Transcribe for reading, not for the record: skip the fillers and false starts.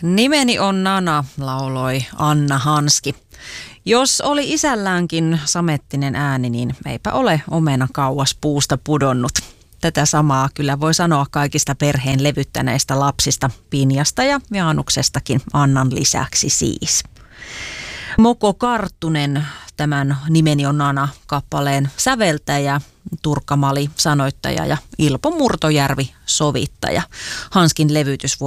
Nimeni on Nana, lauloi Anna Hanski. Jos oli isälläänkin samettinen ääni, niin eipä ole omena kauas puusta pudonnut. Tätä samaa kyllä voi sanoa kaikista perheen levyttäneistä lapsista, Pinjasta ja Jaanuksestakin Annan lisäksi siis. Moko Karttunen, tämän Nimeni on Nana -kappaleen säveltäjä, Turkka Mali sanoittaja ja Ilpo Murtojärvi sovittaja. Hanskin levytys